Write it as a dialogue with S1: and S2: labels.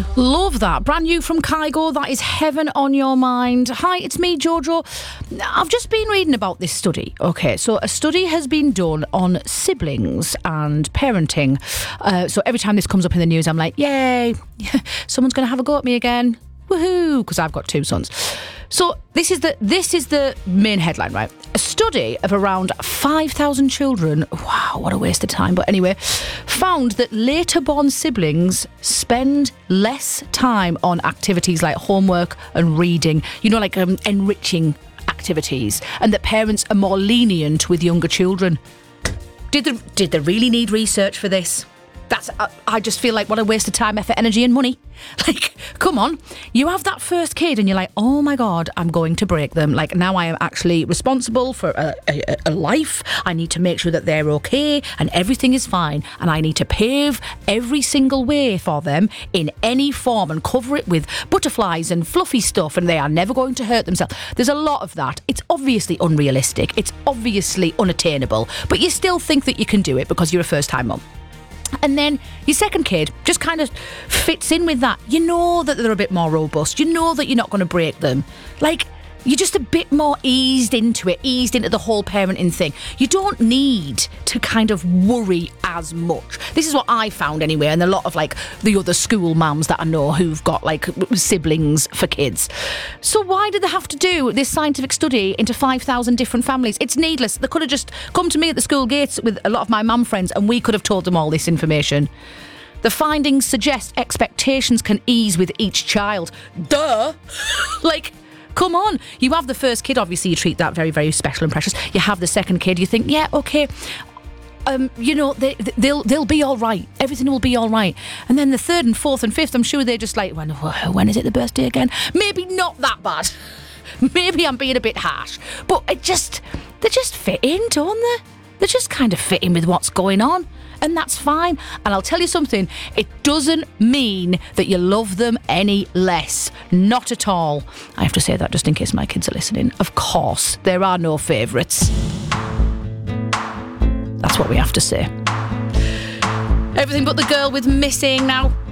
S1: Love that. Brand new from Kygo. That is Heaven on Your Mind. Hi, it's me, Jojo. I've just been reading about this study. Okay, so a study has been done on siblings and parenting. So every time this comes up in the news, I'm like, yay, someone's going to have a go at me again. Woohoo, because I've got two sons. So this is the main headline, right? A study of around 5,000 children, wow, what a waste of time, but anyway, found that later born siblings spend less time on activities like homework and reading, like enriching activities, and that parents are more lenient with younger children. Did they really need research for this? I just feel like what a waste of time, effort, energy and money. Like, come on. You have that first kid and you're like, oh my God, I'm going to break them. Like, now I am actually responsible for a life. I need to make sure that they're okay and everything is fine. And I need to pave every single way for them in any form and cover it with butterflies and fluffy stuff, and they are never going to hurt themselves. There's a lot of that. It's obviously unrealistic. It's obviously unattainable. But you still think that you can do it because you're a first-time mum. And then your second kid just kind of fits in with that. You know that they're a bit more robust. You know that you're not going to break them. Like, you're just a bit more eased into the whole parenting thing. You don't need to kind of worry as much. This is what I found anyway, and a lot of like the other school mums that I know who've got like siblings for kids. So why did they have to do this scientific study into 5,000 different families? It's needless. They could have just come to me at the school gates with a lot of my mum friends and we could have told them all this information. The findings suggest expectations can ease with each child. Duh! Like, come on. You have the first kid, obviously you treat that very, very special and precious. You have the second kid, you think, yeah, okay, they'll be all right. Everything will be all right. And then the third and fourth and fifth, I'm sure they're just like, when is it the birthday again? Maybe not that bad. Maybe I'm being a bit harsh. But they just fit in, don't they? They just kind of fit in with what's going on. And that's fine. And I'll tell you something, it doesn't mean that you love them any less. Not at all. I have to say that just in case my kids are listening. Of course, there are no favourites. That's what we have to say. Everything but the girl with Missing now.